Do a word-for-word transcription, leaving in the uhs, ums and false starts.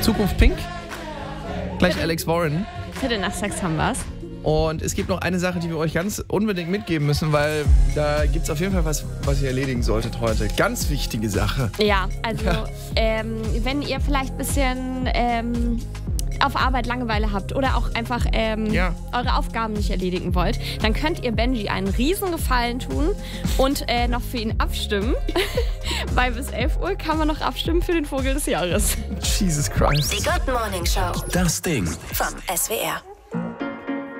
Zukunft Pink. Gleich Alex Warren. Viertel nach sechs haben wir's. Und es gibt noch eine Sache, die wir euch ganz unbedingt mitgeben müssen, weil da gibt es auf jeden Fall was, was ihr erledigen solltet heute. Ganz wichtige Sache. Ja, also Ja. Ähm, wenn ihr vielleicht ein bisschen ähm, auf Arbeit Langeweile habt oder auch einfach ähm, Ja. eure Aufgaben nicht erledigen wollt, dann könnt ihr Benji einen riesen Gefallen tun und äh, noch für ihn abstimmen. Weil bis elf Uhr kann man noch abstimmen für den Vogel des Jahres. Jesus Christ. Die Good Morning Show. Das Ding. Vom S W R.